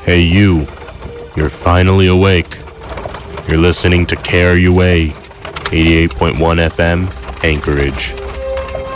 Hey you, you're finally awake. You're listening to KRUA 88.1 FM, Anchorage.